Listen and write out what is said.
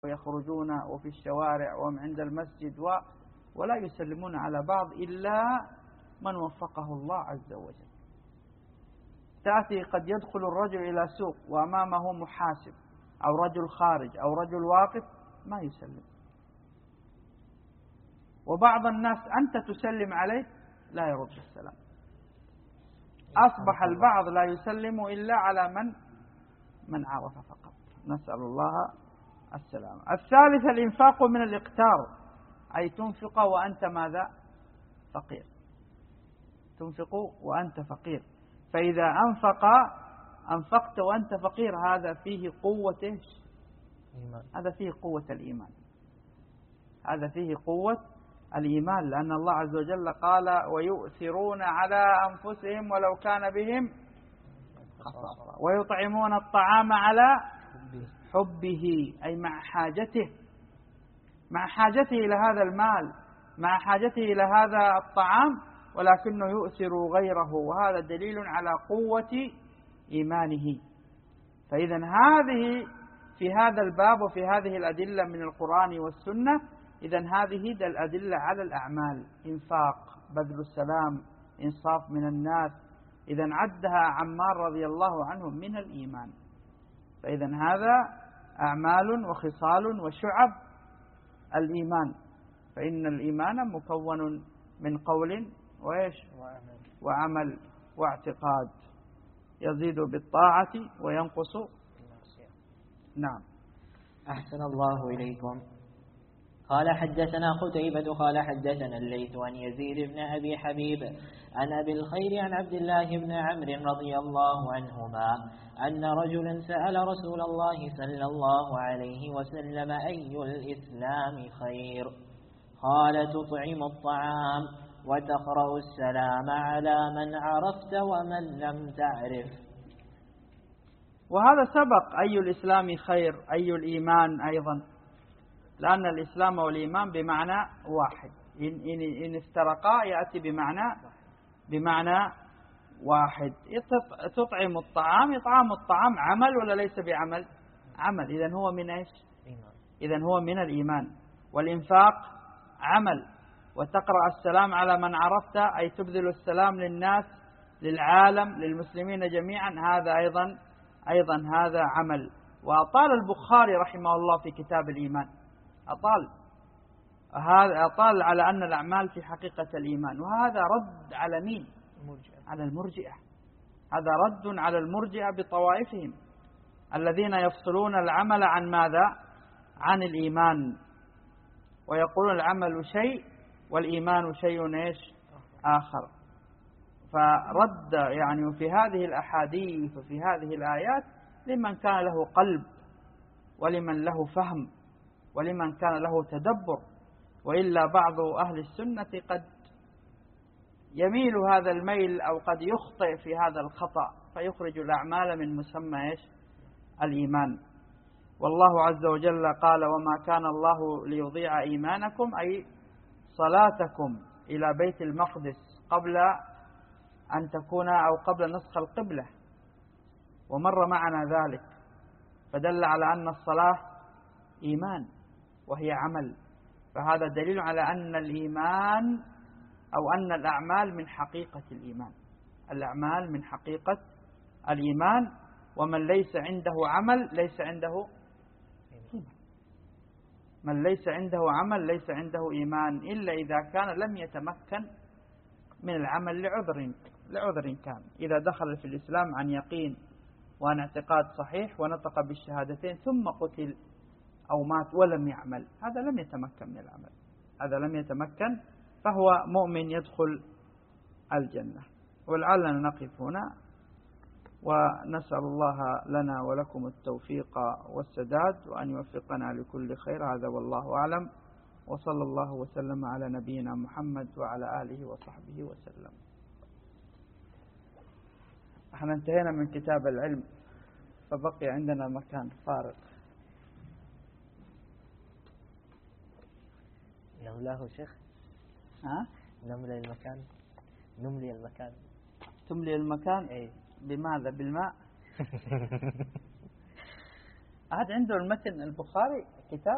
ويخرجون وفي الشوارع وهم عند المسجد ولا يسلمون على بعض إلا من وفقه الله عز وجل. تأتي قد يدخل الرجل إلى سوق وأمامه محاسب أو رجل خارج أو رجل واقف ما يسلم، وبعض الناس أنت تسلم عليه لا يرد السلام. أصبح البعض لا يسلم إلا على من عرف فقط، نسأل الله السلامة. الثالث الإنفاق من الإقتار، أي تنفق وأنت ماذا؟ فقير. تنفق وأنت فقير، فإذا أنفقت وأنت فقير هذا فيه قوة إيمان. هذا فيه قوة الإيمان، هذا فيه قوة الإيمان، لأن الله عز وجل قال ويؤثرون على أنفسهم ولو كان بهم خصاصة ويطعمون الطعام على حبه، أي مع حاجته، مع حاجته إلى هذا المال، مع حاجته إلى هذا الطعام، ولكنه يؤثر غيره، وهذا دليل على قوة إيمانه. فإذا هذه في هذا الباب وفي هذه الأدلة من القرآن والسنة، إذا هذه الأدلة على الأعمال، إنفاق، بذل السلام، إنصاف من الناس، إذا عدها عمار رضي الله عنه من الإيمان. فإذا هذا أعمال وخصال وشعب الإيمان، فإن الإيمان مكون من قول وعمل واعتقاد، يزيد بالطاعة وينقص. نعم. أحسن الله إليكم. قال حدثنا قتيبة قال حدثنا الليث عن يزيد بن أبي حبيب عن أبي الخير عن عبد الله بن عمرو رضي الله عنهما أن رجلا سأل رسول الله صلى الله عليه وسلم أي الإسلام خير؟ قال تطعم الطعام وتقرأ السلام على من عرفت ومن لم تعرف. وهذا سبق أي الإسلام خير، أي الإيمان أيضا، لأن الإسلام والإيمان بمعنى واحد، إن افترقا يأتي بمعنى واحد. تطعم الطعام، إطعام الطعام عمل ولا ليس بعمل؟ عمل، إذن هو من إيش؟ إذن هو من الإيمان. والإنفاق عمل. وتقرأ السلام على من عرفت، أي تبذل السلام للناس، للعالم، للمسلمين جميعا، هذا أيضا هذا عمل. وأطال البخاري رحمه الله في كتاب الإيمان، أطال على أن الأعمال في حقيقة الإيمان، وهذا رد على مين؟ على المرجئة. هذا رد على المرجئة بطوائفهم الذين يفصلون العمل عن ماذا؟ عن الإيمان، ويقولون العمل شيء والإيمان شيء إيش آخر. فرد يعني في هذه الأحاديث وفي هذه الآيات لمن كان له قلب ولمن له فهم ولمن كان له تدبر، وإلا بعض أهل السنة قد يميل هذا الميل أو قد يخطئ في هذا الخطأ فيخرج الأعمال من مسمى إيش؟ الإيمان. والله عز وجل قال وما كان الله ليضيع إيمانكم، أي صلاتكم إلى بيت المقدس قبل أن تكون أو قبل نسخ القبلة، ومر معنا ذلك، فدل على أن الصلاة إيمان وهي عمل، فهذا دليل على أن الإيمان أو أن الأعمال من حقيقة الإيمان، الأعمال من حقيقة الإيمان. ومن ليس عنده عمل ليس عنده إيمان، من ليس عنده عمل ليس عنده إيمان، إلا إذا كان لم يتمكن من العمل لعذر كان. إذا دخل في الإسلام عن يقين وعن اعتقاد صحيح ونطق بالشهادتين ثم قتل أو مات ولم يعمل، هذا لم يتمكن من العمل، هذا لم يتمكن، فهو مؤمن يدخل الجنة. ولعلنا نقف هنا، ونسأل الله لنا ولكم التوفيق والسداد، وأن يوفقنا لكل خير. هذا والله أعلم، وصلى الله وسلم على نبينا محمد وعلى آله وصحبه وسلم. احنا انتهينا من كتاب العلم، فبقي عندنا مكان فارغ. نملاه شيخ؟ نملي المكان. تملي المكان؟ ايه. بماذا؟ بالماء؟ أحد عنده المتن البخاري كتاب